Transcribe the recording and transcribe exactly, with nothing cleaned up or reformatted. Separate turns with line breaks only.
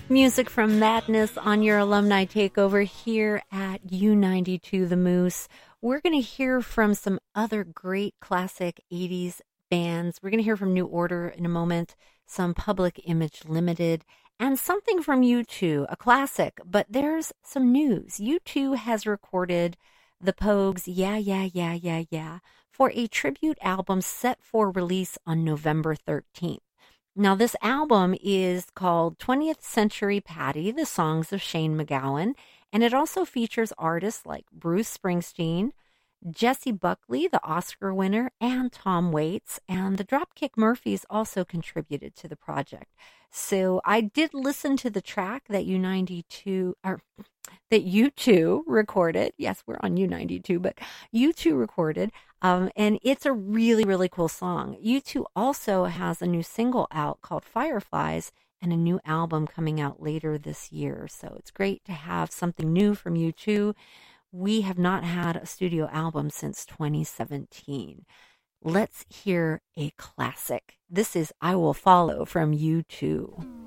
Music from Madness on your alumni takeover here at U ninety-two The Moose. We're going to hear from some other great classic eighties bands. We're going to hear from New Order in a moment, some Public Image Limited, and something from U two, a classic. But there's some news. U two has recorded the Pogues' Yeah, Yeah, Yeah, Yeah, Yeah for a tribute album set for release on November thirteenth. Now, this album is called twentieth Century Patty, the Songs of Shane MacGowan, and it also features artists like Bruce Springsteen, Jessie Buckley, the Oscar winner, and Tom Waits, and the Dropkick Murphys also contributed to the project. So I did listen to the track that U ninety-two, or that U two recorded. Yes, we're on U ninety-two, but U two recorded, um, and it's a really, really cool song. U two also has a new single out called Fireflies and a new album coming out later this year. So it's great to have something new from U two. We have not had a studio album since twenty seventeen. Let's hear a classic. This is I Will Follow from U two.